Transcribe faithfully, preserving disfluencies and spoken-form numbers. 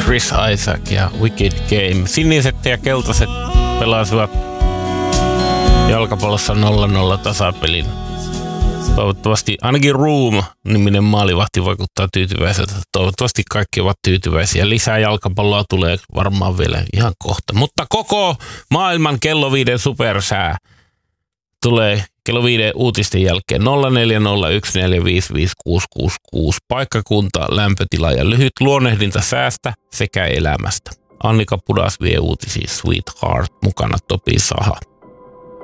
Chris Isaak ja Wicked Game. Siniset ja keltaiset pelasivat jalkapallossa nolla nolla tasapelin. Toivottavasti ainakin Room-niminen maalivahti vaikuttaa tyytyväiseltä. Toivottavasti kaikki ovat tyytyväisiä. Lisää jalkapalloa tulee varmaan vielä ihan kohta. Mutta koko maailman kello viiden supersää tulee kello viiden uutisten jälkeen nolla neljä nolla yksi neljä viisi viisi kuusi kuusi kuusi. Paikkakunta, lämpötila ja lyhyt luonnehdinta säästä sekä elämästä. Annika Pudas vie uutisia Sweetheart, mukana Topi Saha.